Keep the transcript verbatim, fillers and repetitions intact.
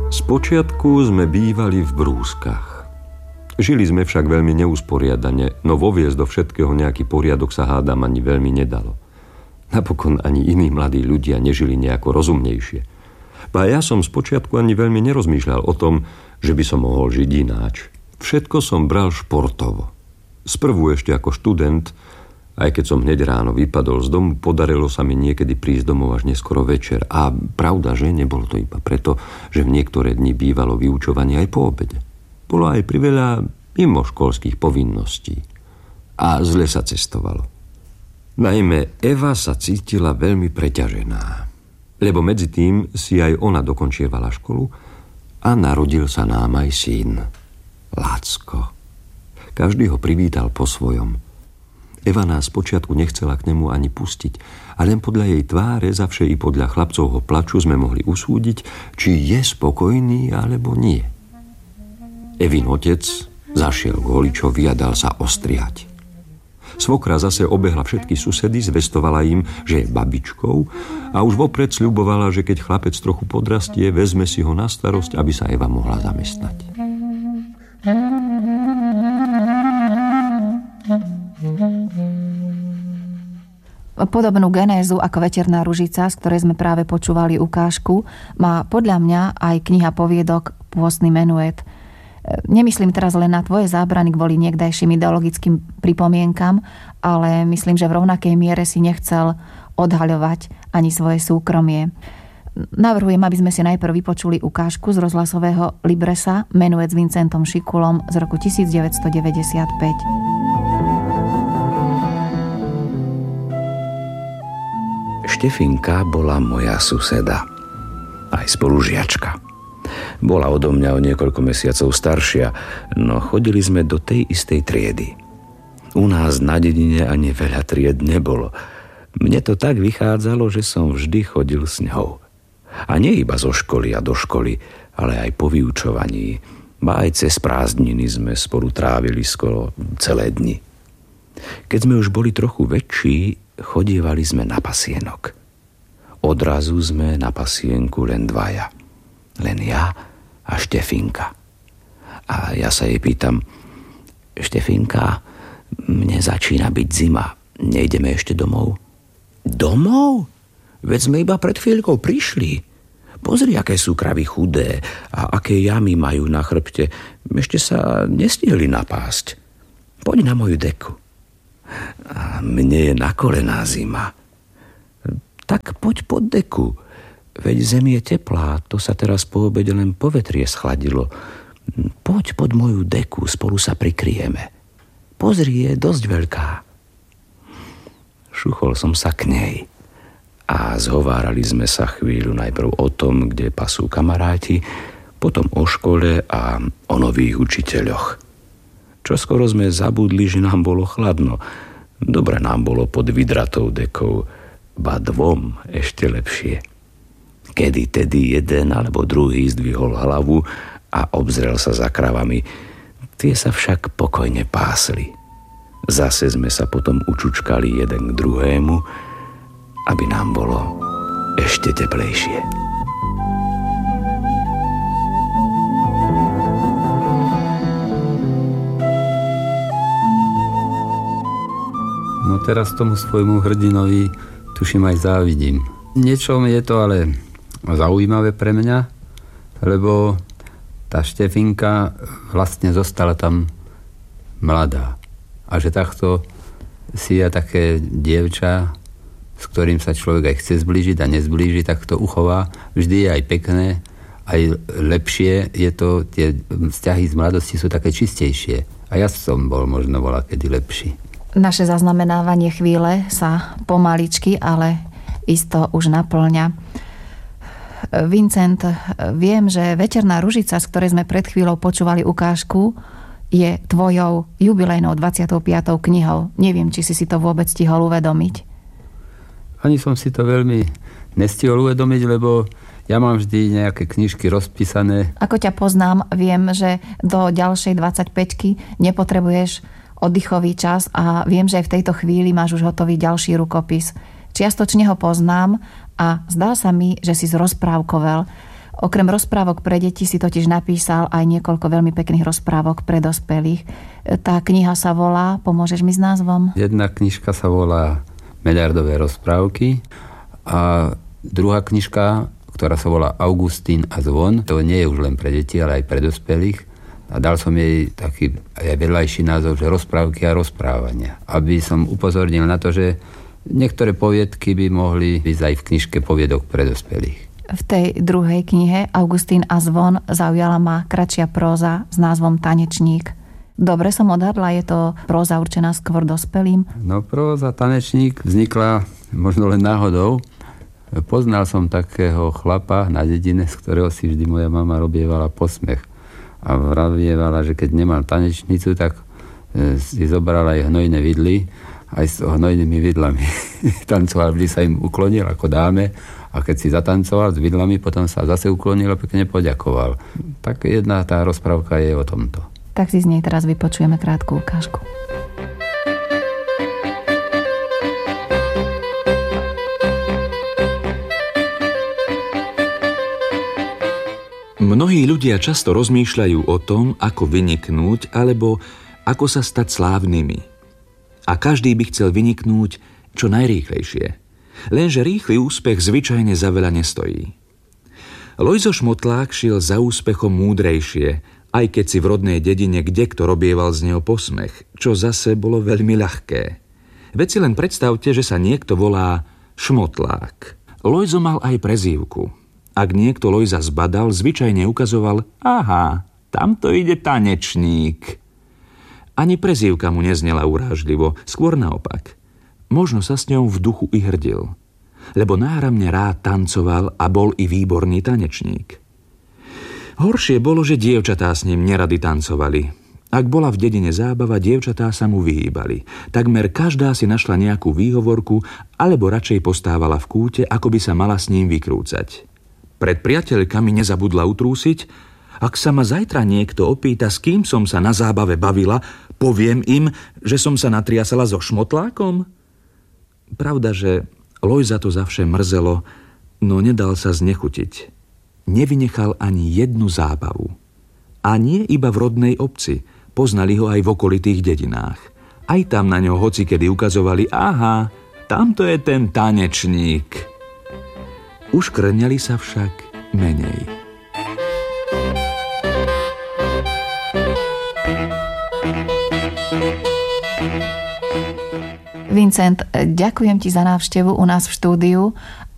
Spočiatku sme bývali v Brúskach. Žili sme však veľmi neusporiadane, no voviesť do všetkého nejaký poriadok sa hádam ani veľmi nedalo. Napokon ani iní mladí ľudia nežili nejako rozumnejšie. A ja som spočiatku ani veľmi nerozmýšľal o tom, že by som mohol žiť ináč. Všetko som bral športovo. Sprvu ešte ako študent, aj keď som hneď ráno vypadol z domu, podarilo sa mi niekedy prísť domov až neskoro večer. A pravda, že nebolo to iba preto, že v niektoré dni bývalo vyučovanie aj po obede. Bolo aj priveľa mimoškolských povinností. A zle sa cestovalo. Najmä Eva sa cítila veľmi preťažená, lebo medzi tým si aj ona dokončievala školu a narodil sa nám aj syn, Lacko. Každý ho privítal po svojom. Eva nás počiatku nechcela k nemu ani pustiť, a len podľa jej tváre, zavše i podľa chlapcovho plaču sme mohli usúdiť, či je spokojný alebo nie. Evin otec zašiel k holičovi a dal sa ostrihať. Svokra zase obehla všetky susedy, zvestovala im, že je babičkou, a už vopred sľubovala, že keď chlapec trochu podrastie, vezme si ho na starosť, aby sa Eva mohla zamestnať. Podobnú genézu ako Veterná ružica, z ktorej sme práve počúvali ukážku, má podľa mňa aj kniha poviedok Pôstny menuet. Nemyslím teraz len na tvoje zábrany kvôli niekdajším ideologickým pripomienkam, ale myslím, že v rovnakej miere si nechcel odhaľovať ani svoje súkromie. Navrhujem, aby sme si najprv vypočuli ukážku z rozhlasového Libresa Menuet s Vincentom Šikulom z roku devätnásťstodeväťdesiatpäť. Štefinka bola moja suseda, aj spolužiačka. Bola odo mňa o niekoľko mesiacov staršia, no chodili sme do tej istej triedy. U nás na dedine ani veľa tried nebolo. Mne to tak vychádzalo, že som vždy chodil s ňou. A nie iba zo školy a do školy, ale aj po vyučovaní. Ba aj cez prázdniny sme spolu trávili skoro celé dni. Keď sme už boli trochu väčší, chodievali sme na pasienok. Odrazu sme na pasienku len dvaja. Len ja a Štefinka. A ja sa jej pýtam: Štefinka, mne začína byť zima. Nejdeme ešte domov? Domov? Veď sme iba pred chvíľkou prišli. Pozri, aké sú kravy chudé a aké jamy majú na chrbte. Ešte sa nestihli napásť. Poď na moju deku. A mne je na kolená zima. Tak poď pod deku. Veď zem je teplá, to sa teraz po obede len povetrie schladilo. Poď pod moju deku, spolu sa prikryjeme. Pozri, je dosť veľká. Šuchol som sa k nej a zhovárali sme sa chvíľu najprv o tom, kde pasú kamaráti, potom o škole a o nových učiteľoch. Čoskoro sme zabudli, že nám bolo chladno. Dobre nám bolo pod vydratou dekou, ba dvom ešte lepšie. Kedy tedy jeden alebo druhý zdvihol hlavu a obzrel sa za kravami. Tie sa však pokojne pásli. Zase sme sa potom učučkali jeden k druhému, aby nám bolo ešte teplejšie. No teraz tomu svojmu hrdinovi tuším aj závidím. Niečom je to ale zaujímavé pre mňa, lebo tá Štefinka vlastne zostala tam mladá. A že takto si ja také dievča, s ktorým sa človek aj chce zblížiť a nezblíži, tak to uchová. Vždy je aj pekné, aj lepšie je to, tie vzťahy z mladosti sú také čistejšie. A ja som bol možno bola kedy lepší. Naše zaznamenávanie chvíle sa pomaličky, ale isto už naplňa. Vincent, viem, že Veterná ružica, z ktorej sme pred chvíľou počúvali ukážku, je tvojou jubilejnou dvadsiatou piatou knihou. Neviem, či si si to vôbec stihol uvedomiť. Ani som si to veľmi nestihol uvedomiť, lebo ja mám vždy nejaké knižky rozpísané. Ako ťa poznám, viem, že do ďalšej dvadsaťpäťky nepotrebuješ oddychový čas a viem, že aj v tejto chvíli máš už hotový ďalší rukopis. Čiastočne ho poznám a zdá sa mi, že si zrozprávkovel. Okrem rozprávok pre deti si totiž napísal aj niekoľko veľmi pekných rozprávok pre dospelých. Tá kniha sa volá, pomôžeš mi s názvom? Jedna knižka sa volá Meľardové rozprávky a druhá knižka, ktorá sa volá Augustín a zvon, to nie je už len pre deti, ale aj pre dospelých. A dal som jej taký aj vedľajší názov, že rozprávky a rozprávania. Aby som upozornil na to, že niektoré poviedky by mohli ísť aj v knižke poviedok pre dospelých. V tej druhej knihe Augustín a zvon zaujala ma kratšia próza s názvom Tanečník. Dobre som odhadla, je to próza určená skôr dospelým? No próza Tanečník vznikla možno len náhodou. Poznal som takého chlapa na dedine, z ktorého si vždy moja mama robievala posmech. A vravievala, že keď nemal tanečnicu, tak si zobrala aj hnojné vidly, aj s hnojnými vidlami tancoval, vždy sa im uklonil ako dáme a keď si zatancoval s vidlami, potom sa zase uklonil a pekne poďakoval. Tak jedna tá rozprávka je o tomto. Tak si z nej teraz vypočujeme krátku ukážku. Mnohí ľudia často rozmýšľajú o tom, ako vyniknúť alebo ako sa stať slávnymi. A každý by chcel vyniknúť čo najrýchlejšie. Lenže rýchly úspech zvyčajne za veľa nestojí. Lojzo Šmotlák šiel za úspechom múdrejšie, aj keď si v rodnej dedine kdekto robieval z neho posmech, čo zase bolo veľmi ľahké. Veď si len predstavte, že sa niekto volá Šmotlák. Lojzo mal aj prezývku. Ak niekto Lojza zbadal, zvyčajne ukazoval: aha, tamto ide tanečník. Ani prezývka mu neznela urážlivo, skôr naopak. Možno sa s ňou v duchu i hrdil, lebo náramne rád tancoval a bol i výborný tanečník. Horšie bolo, že dievčatá s ním nerady tancovali. Ak bola v dedine zábava, dievčatá sa mu vyhýbali. Takmer každá si našla nejakú výhovorku, alebo radšej postávala v kúte, ako by sa mala s ním vykrúcať. Pred priateľkami nezabudla utrúsiť: ak sa ma zajtra niekto opýta, s kým som sa na zábave bavila, poviem im, že som sa natriasala so Šmotlákom? Pravda, že Lojza to zavše mrzelo, no nedal sa znechutiť. Nevynechal ani jednu zábavu. A nie iba v rodnej obci, poznali ho aj v okolitých dedinách. Aj tam na ňo hocikedy ukazovali: aha, tamto je ten tanečník. Uškrňali sa však menej. Vincent, ďakujem ti za návštevu u nás v štúdiu